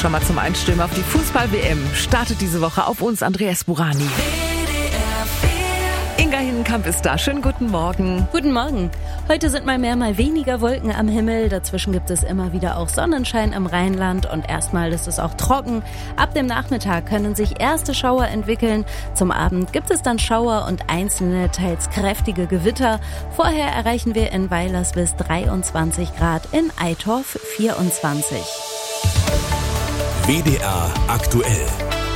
schon mal zum Einstimmen auf die Fußball-WM. Startet diese Woche auf uns Andreas Burani. Inga Hinnenkamp ist da. Schönen guten Morgen. Guten Morgen. Heute sind mal mehr, mal weniger Wolken am Himmel. Dazwischen gibt es immer wieder auch Sonnenschein im Rheinland und erstmal ist es auch trocken. Ab dem Nachmittag können sich erste Schauer entwickeln. Zum Abend gibt es dann Schauer und einzelne, teils kräftige Gewitter. Vorher erreichen wir in Weilers bis 23 Grad, in Eitorf 24. WDR aktuell.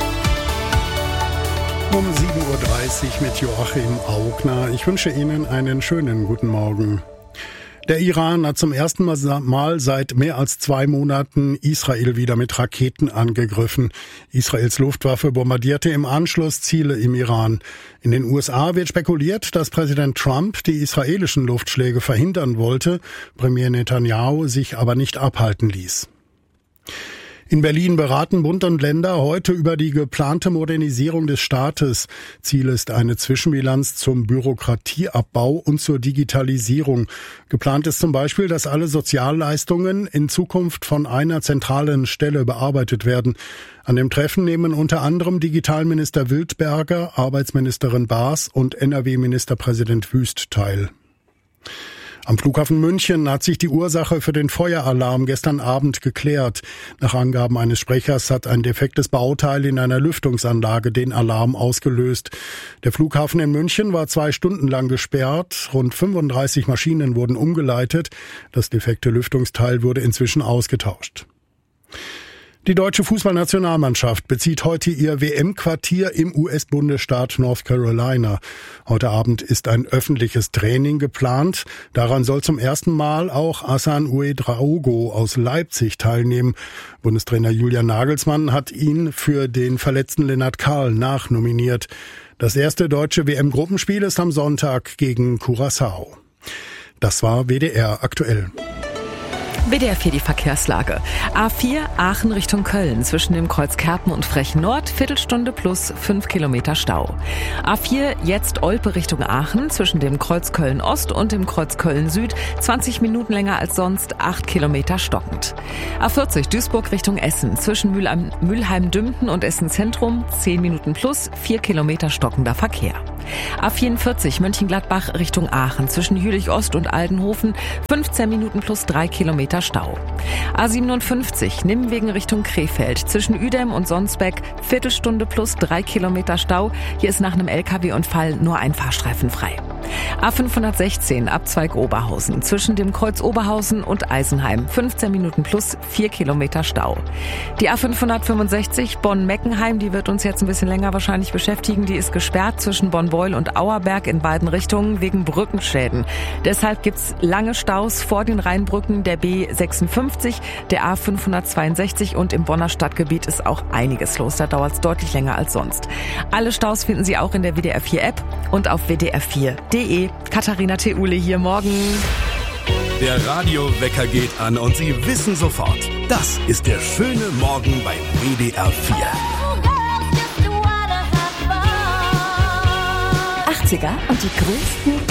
Um 7.30 Uhr mit Joachim Augner. Ich wünsche Ihnen einen schönen guten Morgen. Der Iran hat zum ersten Mal seit mehr als 2 Monaten Israel wieder mit Raketen angegriffen. Israels Luftwaffe bombardierte im Anschluss Ziele im Iran. In den USA wird spekuliert, dass Präsident Trump die israelischen Luftschläge verhindern wollte, Premier Netanyahu sich aber nicht abhalten ließ. In Berlin beraten Bund und Länder heute über die geplante Modernisierung des Staates. Ziel ist eine Zwischenbilanz zum Bürokratieabbau und zur Digitalisierung. Geplant ist zum Beispiel, dass alle Sozialleistungen in Zukunft von einer zentralen Stelle bearbeitet werden. An dem Treffen nehmen unter anderem Digitalminister Wildberger, Arbeitsministerin Baas und NRW-Ministerpräsident Wüst teil. Am Flughafen München hat sich die Ursache für den Feueralarm gestern Abend geklärt. Nach Angaben eines Sprechers hat ein defektes Bauteil in einer Lüftungsanlage den Alarm ausgelöst. Der Flughafen in München war 2 Stunden lang gesperrt. Rund 35 Maschinen wurden umgeleitet. Das defekte Lüftungsteil wurde inzwischen ausgetauscht. Die deutsche Fußballnationalmannschaft bezieht heute ihr WM-Quartier im US-Bundesstaat North Carolina. Heute Abend ist ein öffentliches Training geplant. Daran soll zum ersten Mal auch Hassan Ouedraogo aus Leipzig teilnehmen. Bundestrainer Julian Nagelsmann hat ihn für den verletzten Lennart Kahl nachnominiert. Das erste deutsche WM-Gruppenspiel ist am Sonntag gegen Curaçao. Das war WDR aktuell. WDR 4 die Verkehrslage. A4 Aachen Richtung Köln zwischen dem Kreuz Kerpen und Frechen Nord, Viertelstunde plus 5 Kilometer Stau. A4 jetzt Olpe Richtung Aachen zwischen dem Kreuz Köln Ost und dem Kreuz Köln Süd, 20 Minuten länger als sonst, 8 Kilometer stockend. A40 Duisburg Richtung Essen zwischen Mülheim-Dümpen und Essen Zentrum, 10 Minuten plus, 4 Kilometer stockender Verkehr. A44 Mönchengladbach Richtung Aachen zwischen Jülich Ost und Aldenhofen, 15 Minuten plus 3 Kilometer Stau. A57 Nimwegen Richtung Krefeld zwischen Uedem und Sonsbeck, Viertelstunde plus 3 Kilometer Stau. Hier ist nach einem LKW-Unfall nur ein Fahrstreifen frei. A516 Abzweig Oberhausen zwischen dem Kreuz Oberhausen und Eisenheim, 15 Minuten plus 4 Kilometer Stau. Die A565 Bonn-Meckenheim, die wird uns jetzt ein bisschen länger wahrscheinlich beschäftigen. Die ist gesperrt zwischen Bonn-Beul und Auerberg in beiden Richtungen wegen Brückenschäden. Deshalb gibt's lange Staus vor den Rheinbrücken der B56, der A562 und im Bonner Stadtgebiet ist auch einiges los. Da dauert's deutlich länger als sonst. Alle Staus finden Sie auch in der WDR 4 App und auf WDR4.de. Katharina Theule hier morgen. Der Radiowecker geht an und Sie wissen sofort, das ist der schöne Morgen bei WDR 4. 80er und die größten